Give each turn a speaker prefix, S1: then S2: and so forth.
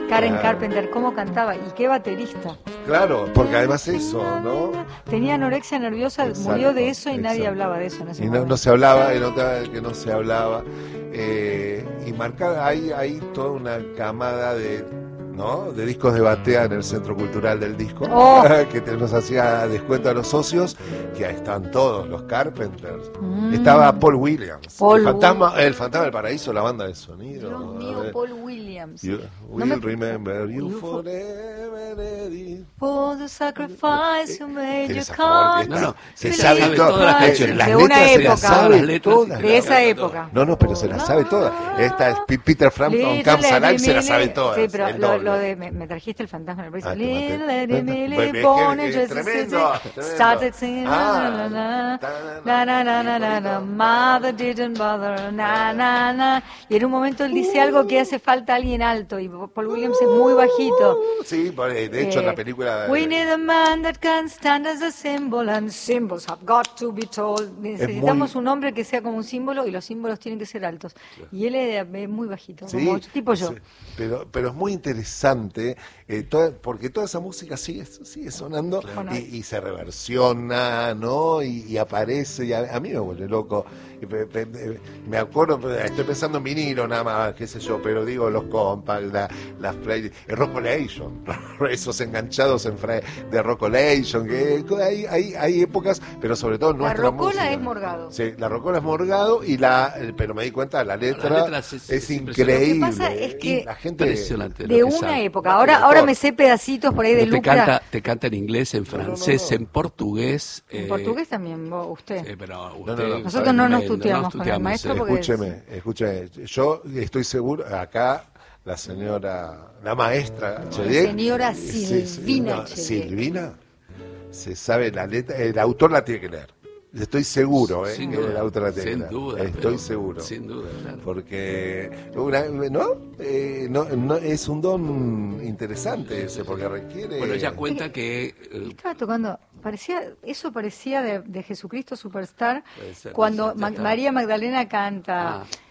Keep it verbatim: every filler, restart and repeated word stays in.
S1: Karen
S2: Claro.
S1: Carpenter, cómo cantaba y qué baterista.
S2: Claro, porque además eso, ¿no?
S1: Tenía anorexia nerviosa,
S2: Exacto,
S1: murió de eso y nadie
S2: exacto.
S1: hablaba de eso en ese
S2: Y no,
S1: momento.
S2: no se hablaba, y notaba que no se hablaba. Eh, y marcar, hay, hay toda una camada de, ¿no? de discos de batea en el Centro Cultural del Disco,
S1: Oh.
S2: que te- nos hacía descuento a los socios, que ahí están todos, los Carpenters.
S1: Mm.
S2: Estaba Paul Williams,
S1: Paul
S2: el, fantasma, el Fantasma del Paraíso, la banda de sonido.
S1: Dios
S2: A
S1: mío,
S2: ver.
S1: Paul Williams.
S2: You,
S1: No
S2: we'll
S1: me-
S2: remember you
S1: You for-
S2: forever, Eddie.
S1: For the sacrifice you made,
S2: Tiene
S1: you
S2: esa favor que
S1: can't.
S2: esta-
S3: No, no,
S2: se
S1: se
S2: sabe
S1: sabe
S2: todo-
S3: todas las
S2: eh,
S3: canciones.
S2: las
S1: De una
S2: letras se las
S1: época.
S2: sabe
S3: Las letras,
S2: todas.
S1: De esa
S3: Claro,
S1: época.
S2: No, no, pero se las sabe todas. Esta es P- Peter Frampton,
S1: Little
S2: Camps
S1: Lady
S2: Alive, se las
S1: Millie.
S2: sabe todas.
S1: Sí, pero
S2: el
S1: lo,
S2: doble.
S1: lo de me, me trajiste el fantasma del
S2: Ah,
S1: príncipe.
S2: qué
S1: Little
S2: mate-
S1: Lady
S2: Pues,
S1: Millie,
S2: es que-
S1: born in
S2: es
S1: Jersey
S2: tremendo,
S1: City,
S2: tremendo.
S1: started singing
S2: Ah,
S1: na, na,
S2: ta,
S1: na,
S2: na,
S1: na, na, na, na, na,
S2: igualito.
S1: mother didn't bother, na, na, na. Y en un momento él dice algo que hace falta alguien alto y Paul Williams es muy bajito.
S2: Sí, por- de hecho, en la película.
S1: Eh, We need a man that can stand as a symbol and symbols have got to be told. Necesitamos
S2: muy-
S1: un hombre que sea como un símbolo y los símbolos tienen que ser altos. Y él es es muy bajito,
S2: Sí,
S1: como tipo yo.
S2: sí, pero, pero es muy interesante eh, toda- porque toda esa música sigue, sigue sonando
S1: Claro.
S2: y, y se reversiona, ¿no? Y, y aparece, y a, a mí me vuelve loco. Y pe- pe- pe- Me acuerdo, estoy pensando en vinilo nada más, qué sé yo, pero digo los compacts, la, las play, el Rockolation, esos enganchados en fra- de Rockolation, que hay, hay, hay épocas, pero sobre todo
S1: La
S2: nuestra
S1: rocola
S2: música.
S1: es Morgado.
S2: Sí, la rocola es Morgado y la, pero me di cuenta, la letra
S3: letras es-
S2: es,
S3: es impresionante.
S2: increíble.
S1: Lo que pasa es que-
S2: la gente
S3: Impresionante lo
S1: De
S3: que
S1: una
S3: sabe.
S1: época. Ahora, ahora me sé pedacitos por ahí de
S3: Pero te
S1: Lucra.
S3: canta, te canta en inglés, en
S2: No, no, no,
S3: francés,
S2: no.
S3: en portugués.
S1: En
S3: eh,
S1: portugués también, vos, usted.
S3: sí, pero
S2: no,
S3: usted
S2: no.
S1: Nosotros no nos
S3: eh,
S1: tuteamos con el maestro
S3: eh.
S1: porque-
S2: Escúcheme, escúcheme. Yo estoy seguro, acá la señora, la maestra Chediek,
S1: señora
S2: sí, sí,
S1: Silvina
S2: no,
S1: Chediek.
S2: Silvina se sabe la letra, el autor la tiene que leer. Estoy seguro, ¿eh?
S3: Sin
S2: que
S3: duda,
S2: el autor la tiene que
S3: sin
S2: leer.
S3: duda,
S2: Estoy
S3: pero-
S2: seguro.
S3: sin duda, claro.
S2: Porque una- ¿no? Eh, no, no, es un don interesante ese, porque requiere.
S3: Bueno, ella cuenta que... eh,
S1: Estaba tocando, parecía, eso parecía de, de Jesucristo Superstar,
S3: Puede ser,
S1: cuando
S3: ya
S1: Ma-
S3: está.
S1: María Magdalena canta,
S3: Ah.